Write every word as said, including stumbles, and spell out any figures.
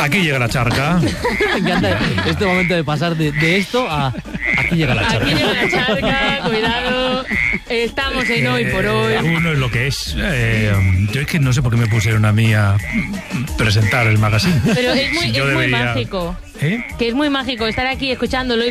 Aquí llega la charca. Me encanta este momento de pasar de, de esto a aquí llega la charca. Aquí llega la charca, cuidado. Estamos en Hoy por Hoy. Eh, uno es lo que es. Eh, yo es que no sé por qué me pusieron a mí a presentar el magazine. Pero es muy, Si yo es muy debería- mágico. ¿Eh? Que es muy mágico estar aquí escuchándolo